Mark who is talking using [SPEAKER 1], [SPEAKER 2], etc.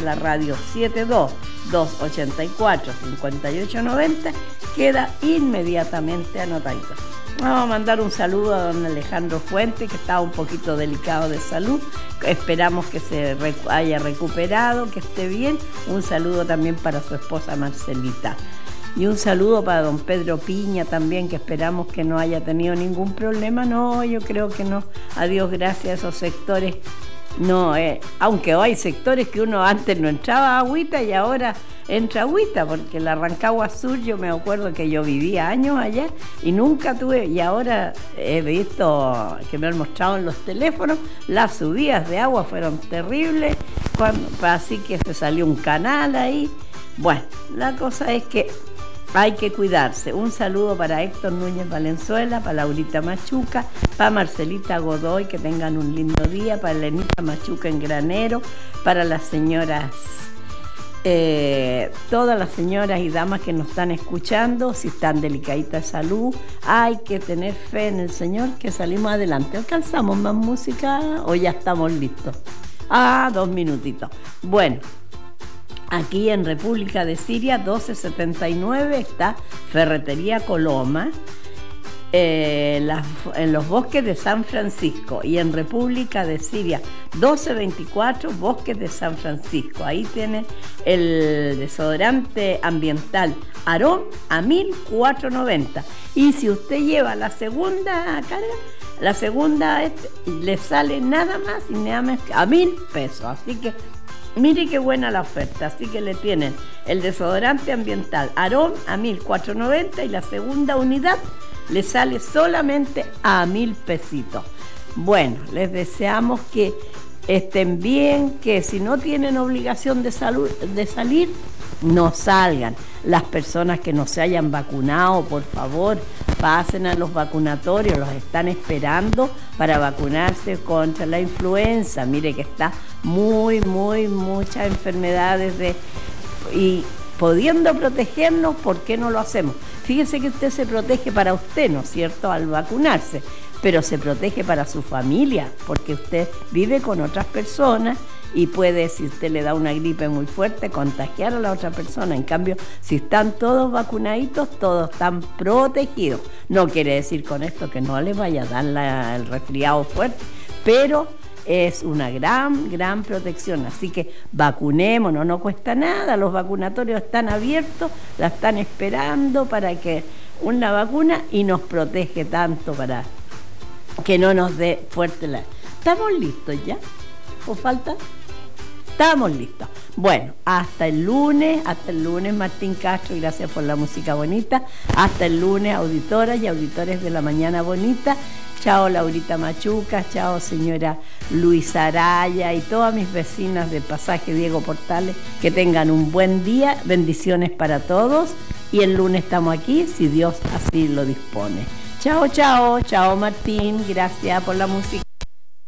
[SPEAKER 1] la radio 72-284-5890, queda inmediatamente anotadito. Vamos a mandar un saludo a don Alejandro Fuente, que estaba un poquito delicado de salud. Esperamos que se haya recuperado, que esté bien. Un saludo también para su esposa Marcelita. Y un saludo para don Pedro Piña también, que esperamos que no haya tenido ningún problema. No, yo creo que no. A Dios gracias, esos sectores. No, aunque hay sectores que uno antes no entraba a agüita y ahora entra agüita, porque la Rancagua Sur, yo me acuerdo que yo vivía años allá y nunca tuve, y ahora he visto que me han mostrado en los teléfonos, las subidas de agua fueron terribles, así que se salió un canal ahí. Bueno, la cosa es que hay que cuidarse. Un saludo para Héctor Núñez Valenzuela, para Laurita Machuca, para Marcelita Godoy, que tengan un lindo día, para Elenita Machuca en Granero, para las señoras, todas las señoras y damas que nos están escuchando, si están delicaditas de salud, hay que tener fe en el Señor, que salimos adelante. ¿Alcanzamos más música o ya estamos listos? 2 minutitos. Bueno. Aquí en República de Siria, 1279, está Ferretería Coloma, en los bosques de San Francisco. Y en República de Siria, 1224, Bosques de San Francisco. Ahí tiene el desodorante ambiental Arón a 1.490. Y si usted lleva la segunda carga, la segunda le sale nada más y nada más a 1.000 pesos. Así que mire qué buena la oferta. Así que le tienen el desodorante ambiental Arón a 1.490 y la segunda unidad le sale solamente a 1.000 pesitos. Bueno, les deseamos que estén bien, que si no tienen obligación de salir, no salgan. Las personas que no se hayan vacunado, por favor, pasen a los vacunatorios, los están esperando para vacunarse contra la influenza. Mire que está muchas enfermedades y pudiendo protegernos, ¿por qué no lo hacemos? Fíjese que usted se protege para usted, ¿no es cierto?, al vacunarse, pero se protege para su familia, porque usted vive con otras personas y puede, si usted le da una gripe muy fuerte, contagiar a la otra persona. En cambio, si están todos vacunaditos, todos están protegidos. No quiere decir con esto que no les vaya a dar el resfriado fuerte, pero es una gran protección. Así que vacunémonos, no cuesta nada, los vacunatorios están abiertos, la están esperando para que una vacuna y nos protege tanto para que no nos dé fuerte la... ¿Estamos listos ya? ¿O falta? Estamos listos. Bueno, hasta el lunes, Martín Castro, gracias por la música bonita. Hasta el lunes, auditoras y auditores de La Mañana Bonita. Chao Laurita Machuca, chao señora Luisa Araya y todas mis vecinas de Pasaje Diego Portales. Que tengan un buen día, bendiciones para todos. Y el lunes estamos aquí, si Dios así lo dispone. Chao Martín, gracias por la música.